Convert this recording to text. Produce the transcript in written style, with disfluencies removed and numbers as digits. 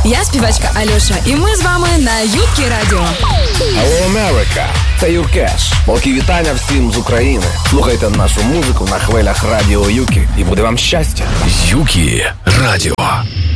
Я співачка Альоша, і ми з вами на Юкі Радіо. Hello, America! Це Юркеш. Великі вітання всім з України. Слухайте нашу музику на хвилях Радіо Юкі і буде вам щастя. Юкі Радіо.